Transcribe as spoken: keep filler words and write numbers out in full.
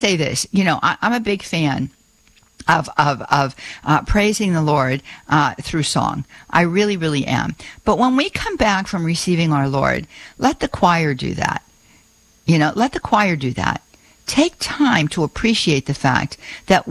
say this, you know, I, I'm a big fan of of of uh, praising the Lord uh, through song. I really, really am. But when we come back from receiving our Lord, let the choir do that. You know, let the choir do that. Take time to appreciate the fact that